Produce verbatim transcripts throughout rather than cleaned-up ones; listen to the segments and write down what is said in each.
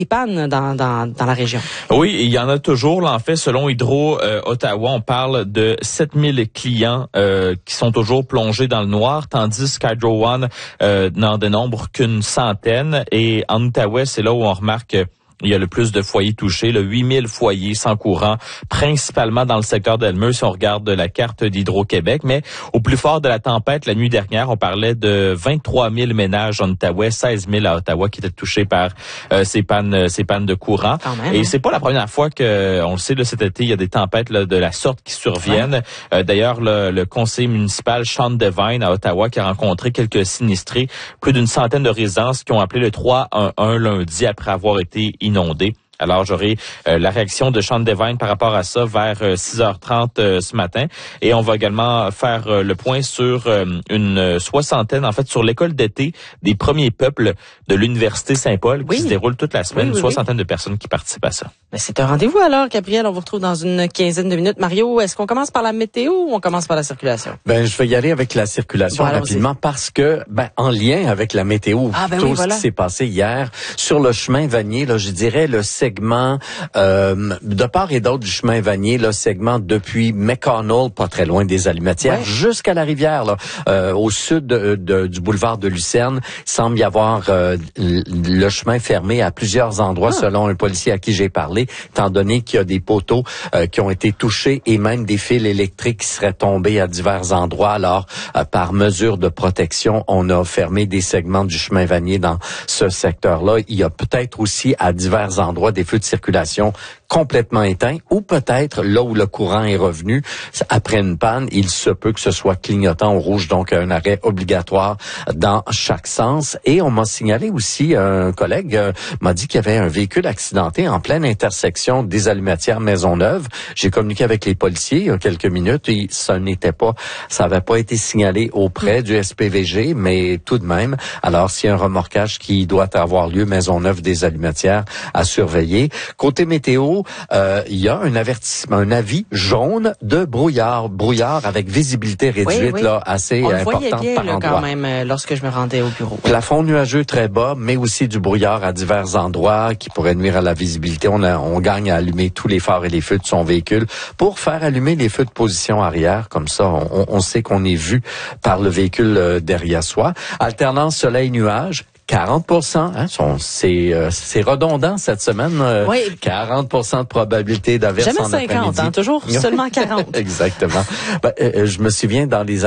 pannes dans, dans, dans la région. Oui, il y en a toujours. Là, en fait, selon Hydro euh, Ottawa, on parle de sept mille clients euh, qui sont toujours plongés dans le noir, tandis qu'Hydro One euh, n'en dénombre qu'une centaine. Et en Outaouais, c'est là où on remarque euh, il y a le plus de foyers touchés, le huit mille foyers sans courant, principalement dans le secteur d'Elmeux, si on regarde la carte d'Hydro-Québec. Mais au plus fort de la tempête, la nuit dernière, on parlait de vingt-trois mille ménages en Outaouais, seize mille à Ottawa qui étaient touchés par euh, ces pannes ces pannes de courant. Même, Et hein? c'est pas la première fois que, on le sait, là, cet été, il y a des tempêtes là, de la sorte qui surviennent. Ouais. Euh, d'ailleurs, le, le conseil municipal Sean Devine à Ottawa qui a rencontré quelques sinistrés, plus d'une centaine de résidences qui ont appelé le trois un un lundi après avoir été inondés. Alors, j'aurai euh, la réaction de Sean Devine par rapport à ça vers euh, six heures trente euh, ce matin. Et on va également faire euh, le point sur euh, une soixantaine, en fait, sur l'école d'été des premiers peuples de l'Université Saint-Paul oui. qui se déroule toute la semaine. Oui, oui, une soixantaine oui. de personnes qui participent à ça. Ben, c'est un rendez-vous alors, Gabriel. On vous retrouve dans une quinzaine de minutes. Mario, est-ce qu'on commence par la météo ou on commence par la circulation? Ben, je vais y aller avec la circulation bon, rapidement parce que, ben, en lien avec la météo, ah, ben tout oui, ce voilà. qui s'est passé hier sur le chemin Vanier, là, je dirais le segment Euh, de part et d'autre du chemin Vanier, le segment depuis McConnell, pas très loin des Allumetières, ouais. jusqu'à la rivière, là, euh, au sud de, de, du boulevard de Lucerne, il semble y avoir euh, le chemin fermé à plusieurs endroits, ah. selon un policier à qui j'ai parlé, étant donné qu'il y a des poteaux euh, qui ont été touchés et même des fils électriques qui seraient tombés à divers endroits. Alors, euh, par mesure de protection, on a fermé des segments du chemin Vanier dans ce secteur-là. Il y a peut-être aussi à divers endroits des feux de circulation complètement éteint ou peut-être là où le courant est revenu après une panne, il se peut que ce soit clignotant au rouge, donc un arrêt obligatoire dans chaque sens. Et on m'a signalé aussi, un collègue euh, m'a dit qu'il y avait un véhicule accidenté en pleine intersection des Allumetières Maisonneuve. J'ai communiqué avec les policiers il y a quelques minutes et ça n'était pas, ça n'avait pas été signalé auprès du S P V G, mais tout de même. Alors, s'il y a un remorquage qui doit avoir lieu, Maisonneuve des Allumetières à surveiller. Côté météo, euh, il y a un avertissement, un avis jaune de brouillard, brouillard avec visibilité réduite, oui, oui. là, assez On importante le voyait bien, par là, endroit. quand même, euh, lorsque je me rendais au bureau. Plafond nuageux très bas, mais aussi du brouillard à divers endroits qui pourrait nuire à la visibilité. On, a, on gagne à allumer tous les phares et les feux de son véhicule pour faire allumer les feux de position arrière. Comme ça, on, on sait qu'on est vu par le véhicule euh, derrière soi. Alternance soleil-nuage. quarante pour cent, hein, c'est euh, c'est redondant cette semaine. Euh, oui. quarante pour cent de probabilité d'averse en après-midi. Jamais cinquante, hein, toujours seulement quarante. Exactement. Ben, euh, je me souviens dans les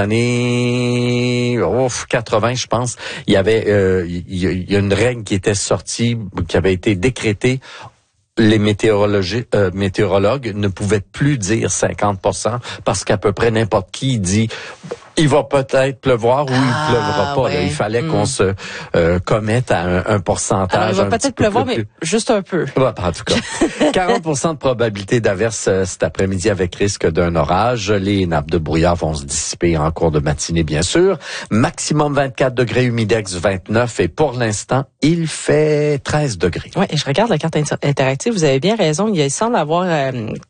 années oh, quatre-vingts, je pense, il y avait euh, il y, y, y a une règle qui était sortie, qui avait été décrétée. Les météorologues, euh, météorologues ne pouvaient plus dire cinquante pour cent parce qu'à peu près n'importe qui dit il va peut-être pleuvoir ou ah, il pleuvra pas. Ouais. Là, il fallait mmh. qu'on se euh, commette à un, un pourcentage. Alors, il va peut-être pleuvoir, mais juste un peu. Ouais, en tout cas, quarante pour cent de probabilité d'averse euh, cet après-midi avec risque d'un orage. Les nappes de brouillard vont se dissiper en cours de matinée, bien sûr. Maximum vingt-quatre degrés, humidex vingt-neuf et pour l'instant, il fait treize degrés. Oui, et je regarde la carte inter- interactive. Vous avez bien raison. Il semble avoir... Euh,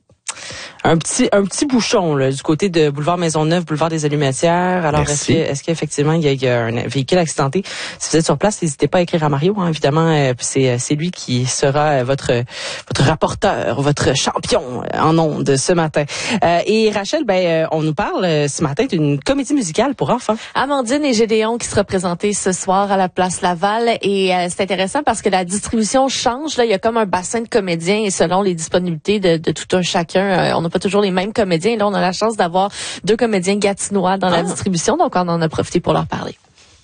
Un petit un petit bouchon là, du côté de boulevard Maisonneuve, boulevard des Allumetières. Alors Merci. est-ce que est-ce qu'effectivement il y, a, il y a un véhicule accidenté? Si vous êtes sur place, n'hésitez pas à écrire à Mario. Hein, évidemment, euh, c'est c'est lui qui sera votre votre rapporteur, votre champion en ondes ce matin. Euh, et Rachel, ben on nous parle euh, ce matin d'une comédie musicale pour enfants. Amandine et Gédéon qui sera présentés ce soir à la Place Laval et euh, c'est intéressant parce que la distribution change. Là, il y a comme un bassin de comédiens et selon les disponibilités de, de tout un chacun, euh, on n'a pas toujours les mêmes comédiens. Là, on a la chance d'avoir deux comédiens gatinois dans ah. la distribution, donc on en a profité pour leur parler.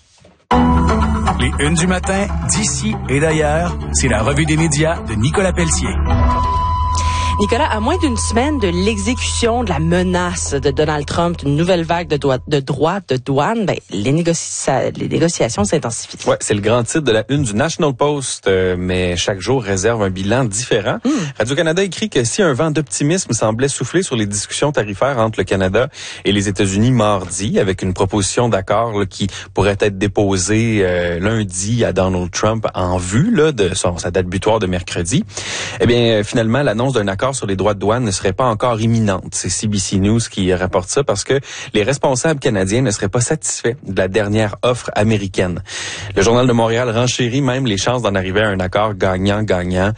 Les Une du matin, d'ici et d'ailleurs, c'est la revue des médias de Nicolas Pelletier. Nicolas, à moins d'une semaine de l'exécution de la menace de Donald Trump, une nouvelle vague de, do- de droits de douane, ben, les, négoci- les négociations s'intensifient. Ouais, c'est le grand titre de la une du National Post, euh, mais chaque jour réserve un bilan différent. Mm. Radio-Canada écrit que si un vent d'optimisme semblait souffler sur les discussions tarifaires entre le Canada et les États-Unis mardi, avec une proposition d'accord là, qui pourrait être déposée euh, lundi à Donald Trump en vue là, de son, sa date butoir de mercredi, eh bien, euh, finalement, l'annonce d'un accord sur les droits de douane ne serait pas encore imminente. C'est C B C News qui rapporte ça parce que les responsables canadiens ne seraient pas satisfaits de la dernière offre américaine. Le Journal de Montréal renchérit même les chances d'en arriver à un accord gagnant-gagnant